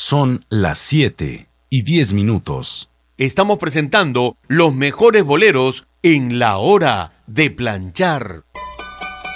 Son las 7:10. Estamos presentando los mejores boleros en la hora de planchar.